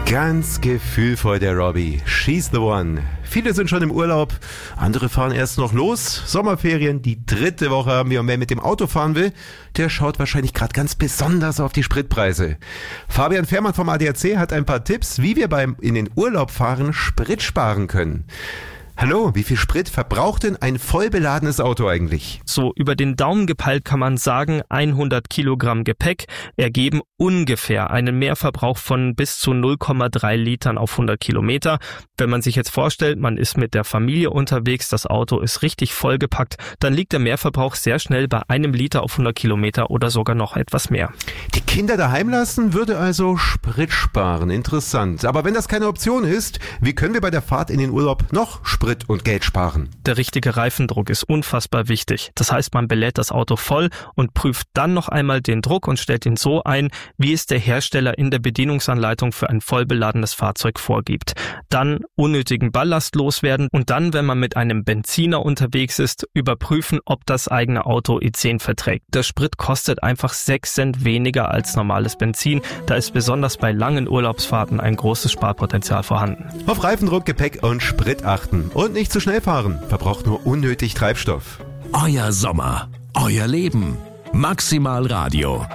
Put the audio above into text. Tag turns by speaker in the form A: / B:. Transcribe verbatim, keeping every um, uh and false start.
A: Ganz gefühlvoll der Robbie. She's the one. Viele sind schon im Urlaub, andere fahren erst noch los. Sommerferien, die dritte Woche haben wir und wer mit dem Auto fahren will, der schaut wahrscheinlich gerade ganz besonders auf die Spritpreise. Fabian Fährmann vom A D A C hat ein paar Tipps, wie wir beim in den Urlaub fahren Sprit sparen können. Hallo, wie viel Sprit verbraucht denn ein voll beladenes Auto eigentlich?
B: So über den Daumen gepeilt kann man sagen, hundert Kilogramm Gepäck ergeben ungefähr einen Mehrverbrauch von bis zu null Komma drei Litern auf hundert Kilometer. Wenn man sich jetzt vorstellt, man ist mit der Familie unterwegs, das Auto ist richtig vollgepackt, dann liegt der Mehrverbrauch sehr schnell bei einem Liter auf hundert Kilometer oder sogar noch etwas mehr.
A: Die Kinder daheim lassen würde also Sprit sparen. Interessant. Aber wenn das keine Option ist, wie können wir bei der Fahrt in den Urlaub noch Sprit und Geld sparen?
B: Der richtige Reifendruck ist unfassbar wichtig. Das heißt, man belädt das Auto voll und prüft dann noch einmal den Druck und stellt ihn so ein, wie es der Hersteller in der Bedienungsanleitung für ein vollbeladenes Fahrzeug vorgibt. Dann unnötigen Ballast loswerden und dann, wenn man mit einem Benziner unterwegs ist, überprüfen, ob das eigene Auto E zehn verträgt. Der Sprit kostet einfach sechs Cent weniger als normales Benzin. Da ist besonders bei langen Urlaubsfahrten ein großes Sparpotenzial vorhanden.
A: Auf Reifendruck, Gepäck und Sprit achten. Und nicht zu schnell fahren. Verbraucht nur unnötig Treibstoff.
C: Euer Sommer, euer Leben. Maximal Radio.